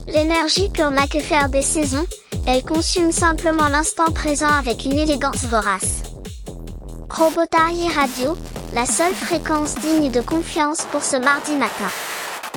L'énergie pure n'a que faire des saisons, elle consume simplement l'instant présent avec une élégance vorace. Robotari Radio, la seule fréquence digne de confiance pour ce mardi matin.